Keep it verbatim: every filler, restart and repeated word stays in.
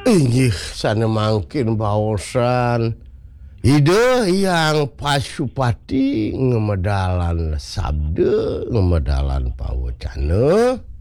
Inggih sana mangkin baosan ide yang Pasupati ngemedalan sabda ngemedalan pawacana